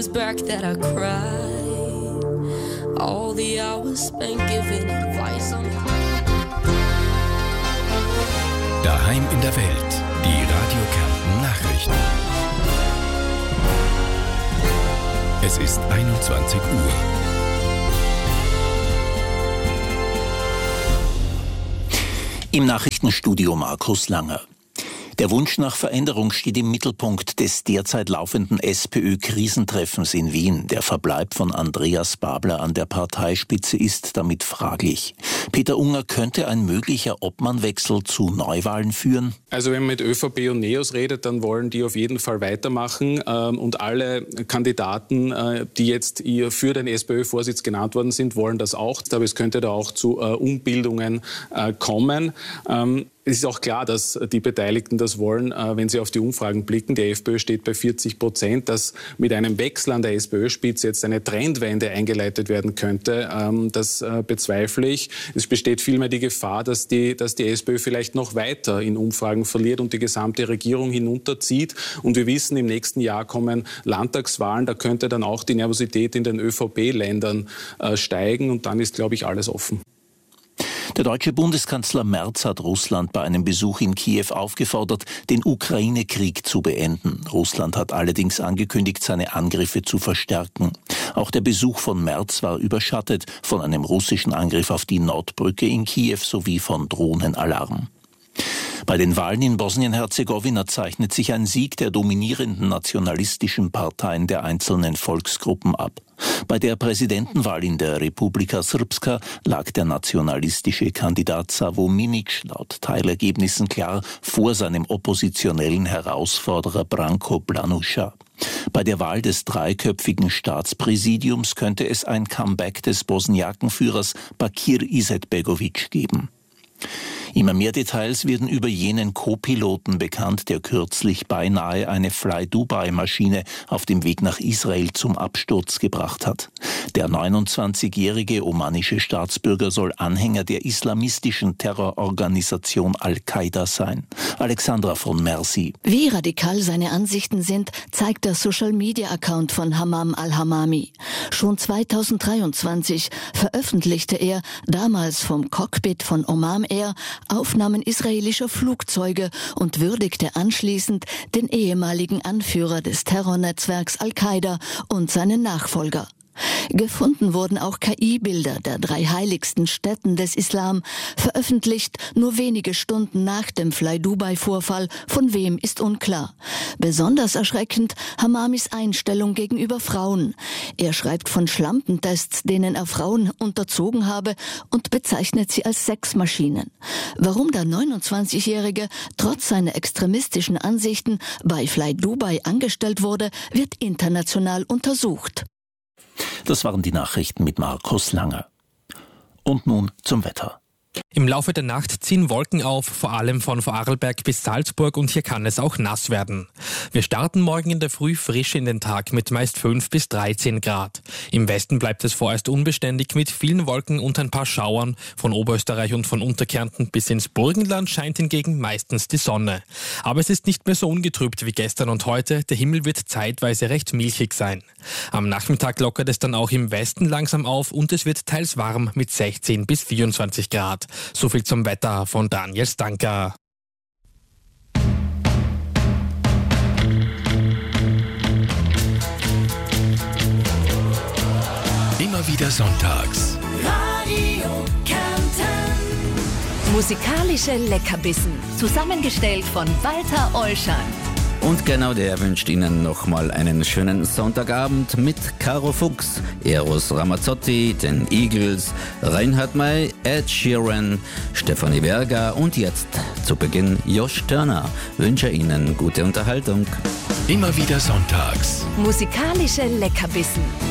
Back that I cried, all the hours spent giving advice on Daheim in der Welt, die Radio Kärnten Nachrichten. Es ist 21 Uhr. Im Nachrichtenstudio Markus Langer. Der Wunsch nach Veränderung steht im Mittelpunkt des derzeit laufenden SPÖ-Krisentreffens in Wien. Der Verbleib von Andreas Babler an der Parteispitze ist damit fraglich. Peter Unger, könnte ein möglicher Obmannwechsel zu Neuwahlen führen? Also wenn man mit ÖVP und NEOS redet, dann wollen die auf jeden Fall weitermachen. Und alle Kandidaten, die jetzt für den SPÖ-Vorsitz genannt worden sind, wollen das auch. Aber es könnte da auch zu Umbildungen kommen. Es ist auch klar, dass die Beteiligten das wollen, wenn sie auf die Umfragen blicken. Die FPÖ steht bei 40%, dass mit einem Wechsel an der SPÖ-Spitze jetzt eine Trendwende eingeleitet werden könnte. Das bezweifle ich. Es besteht vielmehr die Gefahr, dass die SPÖ vielleicht noch weiter in Umfragen verliert und die gesamte Regierung hinunterzieht. Und wir wissen, im nächsten Jahr kommen Landtagswahlen. Da könnte dann auch die Nervosität in den ÖVP-Ländern steigen. Und dann ist, glaube ich, alles offen. Der deutsche Bundeskanzler Merz hat Russland bei einem Besuch in Kiew aufgefordert, den Ukraine-Krieg zu beenden. Russland hat allerdings angekündigt, seine Angriffe zu verstärken. Auch der Besuch von Merz war überschattet von einem russischen Angriff auf die Nordbrücke in Kiew sowie von Drohnenalarm. Bei den Wahlen in Bosnien-Herzegowina zeichnet sich ein Sieg der dominierenden nationalistischen Parteien der einzelnen Volksgruppen ab. Bei der Präsidentenwahl in der Republika Srpska lag der nationalistische Kandidat Savo Minic laut Teilergebnissen klar vor seinem oppositionellen Herausforderer Branko Blanuša. Bei der Wahl des dreiköpfigen Staatspräsidiums könnte es ein Comeback des Bosniakenführers Bakir Izetbegović geben. Immer mehr Details werden über jenen Co-Piloten bekannt, der kürzlich beinahe eine Fly-Dubai-Maschine auf dem Weg nach Israel zum Absturz gebracht hat. Der 29-jährige omanische Staatsbürger soll Anhänger der islamistischen Terrororganisation Al-Qaida sein. Alexandra von Mersi. Wie radikal seine Ansichten sind, zeigt der Social-Media-Account von Hammam al-Hamami. Schon 2023 veröffentlichte er, damals vom Cockpit von Oman Air, Aufnahmen israelischer Flugzeuge und würdigte anschließend den ehemaligen Anführer des Terrornetzwerks Al-Qaida und seinen Nachfolger. Gefunden wurden auch KI-Bilder der 3 heiligsten Stätten des Islam, veröffentlicht nur wenige Stunden nach dem Fly-Dubai-Vorfall, von wem ist unklar. Besonders erschreckend Hammamis Einstellung gegenüber Frauen. Er schreibt von Schlampentests, denen er Frauen unterzogen habe, und bezeichnet sie als Sexmaschinen. Warum der 29-Jährige trotz seiner extremistischen Ansichten bei Fly-Dubai angestellt wurde, wird international untersucht. Das waren die Nachrichten mit Markus Langer. Und nun zum Wetter. Im Laufe der Nacht ziehen Wolken auf, vor allem von Vorarlberg bis Salzburg, und hier kann es auch nass werden. Wir starten morgen in der Früh frisch in den Tag mit meist 5 bis 13 Grad. Im Westen bleibt es vorerst unbeständig mit vielen Wolken und ein paar Schauern. Von Oberösterreich und von Unterkärnten bis ins Burgenland scheint hingegen meistens die Sonne. Aber es ist nicht mehr so ungetrübt wie gestern und heute. Der Himmel wird zeitweise recht milchig sein. Am Nachmittag lockert es dann auch im Westen langsam auf und es wird teils warm mit 16 bis 24 Grad. So viel zum Wetter von Daniel Stanker. Immer wieder sonntags. Radio Kärnten. Musikalische Leckerbissen. Zusammengestellt von Walter Ollschan. Und genau der wünscht Ihnen nochmal einen schönen Sonntagabend mit Caro Fuchs, Eros Ramazzotti, den Eagles, Reinhard May, Ed Sheeran, Stefanie Berger und jetzt zu Beginn Josh Turner. Wünsche Ihnen gute Unterhaltung. Immer wieder sonntags. Musikalische Leckerbissen.